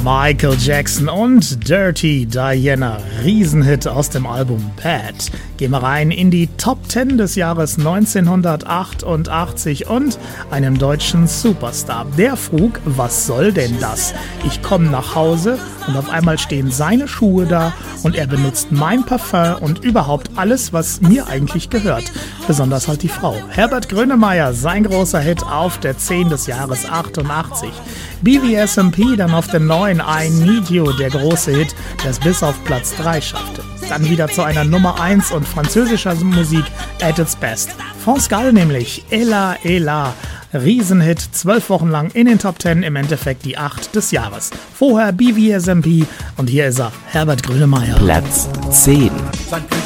Michael Jackson und Dirty Diana, Riesenhit aus dem Album Bad. Gehen wir rein in die Top 10 des Jahres 1988 und einem deutschen Superstar. Der frug, was soll denn das? Ich komme nach Hause und auf einmal stehen seine Schuhe da und er benutzt mein Parfum und überhaupt alles, was mir eigentlich gehört. Besonders halt die Frau. Herbert Grönemeyer, sein großer Hit auf der 10 des Jahres 88. BVSMP dann auf der 9, I Need You, der große Hit, der es bis auf Platz 3 schaffte. Dann wieder zu einer Nummer 1 und französischer Musik at its best. France Gall nämlich, Ella Ella. Riesenhit, 12 Wochen lang in den Top 10, im Endeffekt die 8 des Jahres. Vorher BVSMP und hier ist er, Herbert Grönemeyer. Platz 10. St.